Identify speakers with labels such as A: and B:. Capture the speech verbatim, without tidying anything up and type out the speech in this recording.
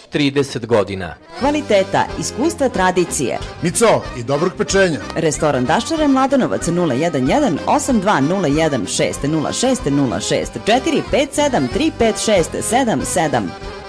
A: trideset godina.
B: Kvaliteta, iskustva, tradicije.
C: Mico i dobrog pečenja.
B: Restoran Daščare, Mladenovac nula jedan jedan osam dva nula jedan šest nula šest nula šest četiri pet sedam tri pet šest sedam sedam.